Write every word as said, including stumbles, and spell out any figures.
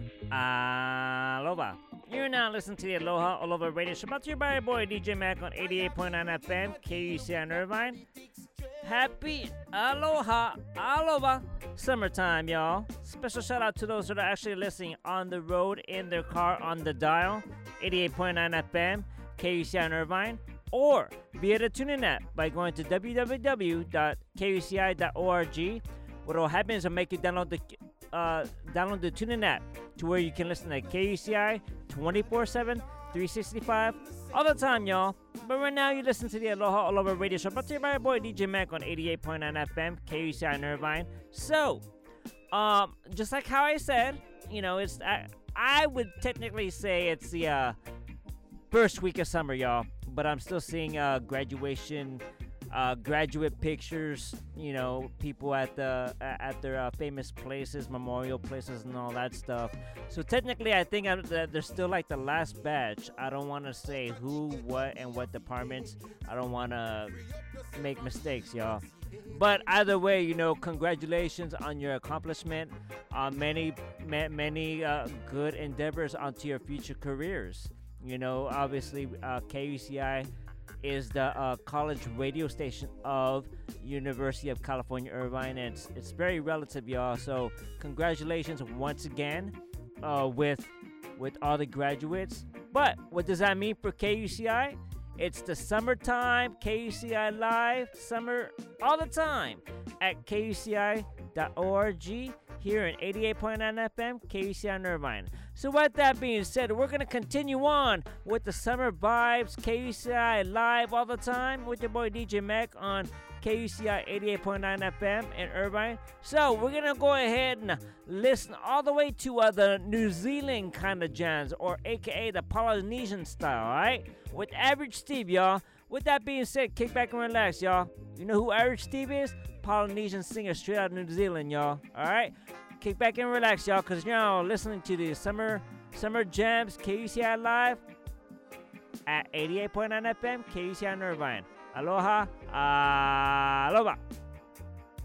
Aloha. You're now listening to the Aloha Aloha Radio Show, brought to you by your boy D J Mac on eighty-eight point nine F M, K U C I in Irvine. Happy Aloha Aloha summertime, y'all. Special shout out to those that are actually listening on the road, in their car, on the dial, eighty-eight point nine F M, K U C I in Irvine, or via the TuneIn app by going to w w w dot k u c i dot org. What will happen is it'll make you download the uh, download the TuneIn app to where you can listen to K U C I twenty-four seven, three sixty-five, all the time, y'all. But right now, you listen to the Aloha Aloha Radio Show, brought to you by your boy D J Mac on eighty-eight point nine F M, K U C I in Irvine. So, um, just like how I said, you know, it's I, I would technically say it's the uh, first week of summer, y'all. But I'm still seeing uh, graduation, uh, graduate pictures. You know, people at the at their uh, famous places, memorial places, and all that stuff. So technically, I think I'm, that they're still like the last batch. I don't want to say who, what, and what departments. I don't want to make mistakes, y'all. But either way, you know, congratulations on your accomplishment. Uh, many, ma- many uh, good endeavors onto your future careers. You know, obviously, uh, K U C I is the uh, college radio station of University of California, Irvine. And it's, it's very relative, y'all. So congratulations once again uh, with with all the graduates. But what does that mean for K U C I? It's the summertime, K U C I Live, summer all the time at k u c i dot org here in eighty-eight point nine F M, K U C I in Irvine. So with that being said, we're going to continue on with the summer vibes, K U C I Live all the time with your boy D J Mac on K U C I eighty-eight point nine F M in Irvine. So we're going to go ahead and listen all the way to uh, the New Zealand kind of jams, or A K A the Polynesian style, alright? With Average Steve, y'all. With that being said, kick back and relax, y'all. You know who Average Steve is? Polynesian singer straight out of New Zealand, y'all. Alright? Kick back and relax, y'all, because you're now listening to the Summer Summer Jams K U C I Live at eighty-eight point nine F M, K U C I in Irvine. Aloha, aloha.